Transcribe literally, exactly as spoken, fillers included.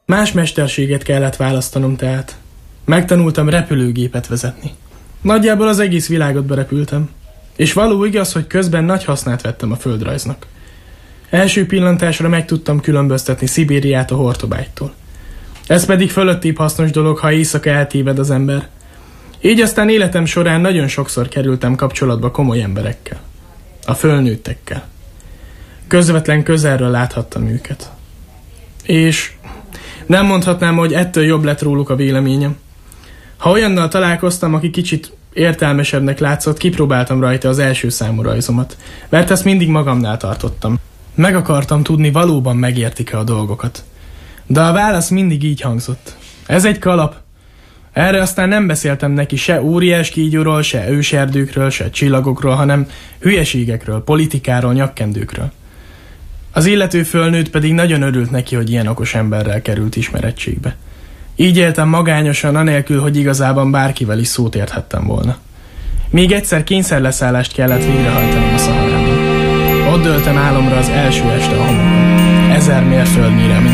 Más mesterséget kellett választanom tehát. Megtanultam repülőgépet vezetni. Nagyjából az egész világot berepültem. És való igaz, hogy közben nagy hasznát vettem a földrajznak. Első pillantásra meg tudtam különböztetni Szibériát a Hortobágytól. Ez pedig fölöttébb hasznos dolog, ha éjszaka eltéved az ember. Így aztán életem során nagyon sokszor kerültem kapcsolatba komoly emberekkel. A fölnőttekkel. Közvetlen közelről láthattam őket. És nem mondhatnám, hogy ettől jobb lett róluk a véleményem. Ha olyannal találkoztam, aki kicsit értelmesebbnek látszott, kipróbáltam rajta az első számú rajzomat, mert ezt mindig magamnál tartottam. Meg akartam tudni, valóban megértik-e a dolgokat. De a válasz mindig így hangzott. Ez egy kalap. Erre aztán nem beszéltem neki se óriás kígyóról, se őserdőkről, se csillagokról, hanem hülyeségekről, politikáról, nyakkendőkről. Az illető fölnőtt pedig nagyon örült neki, hogy ilyen okos emberrel került ismerettségbe. Így éltem magányosan, anélkül, hogy igazában bárkivel is szót érthettem volna. Még egyszer kényszerleszállást kellett végrehajtanom a Szaharában. Ott dőltem álomra az első este a homokon. Ezer mérföldnyire,